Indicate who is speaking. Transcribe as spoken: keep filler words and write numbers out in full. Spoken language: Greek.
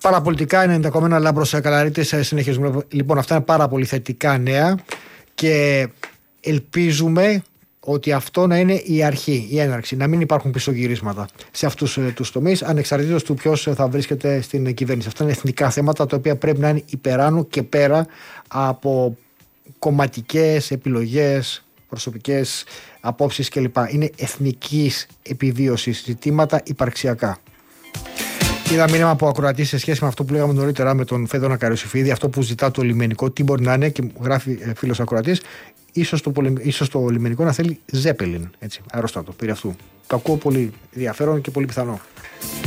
Speaker 1: παραπολιτικά είναι ενδεχόμενα Λάμπρος Καλαρίτης. Συνεχίζουμε. Λοιπόν, αυτά είναι πάρα πολύ θετικά νέα και ελπίζουμε ότι αυτό να είναι η αρχή, η έναρξη, να μην υπάρχουν πισωγυρίσματα σε αυτούς ε, τους τομείς, ανεξαρτήτως του ποιος θα βρίσκεται στην κυβέρνηση. Αυτά είναι εθνικά θέματα τα οποία πρέπει να είναι υπεράνω και πέρα από κομματικές επιλογές, προσωπικές απόψεις κλπ. Είναι εθνικής επιβίωσης ζητήματα υπαρξιακά. Είδα μήνυμα από ακροατή σε σχέση με αυτό που λέγαμε νωρίτερα με τον Φέδωνα Καριοσυφίδη, αυτό που ζητά το λιμενικό, τι μπορεί να είναι, και μου γράφει φίλος ακροατής, ίσως το, ίσως το λιμενικό να θέλει Ζέπελιν, έτσι, αερόστατο, περί αυτού. Το ακούω πολύ ενδιαφέρον και πολύ πιθανό.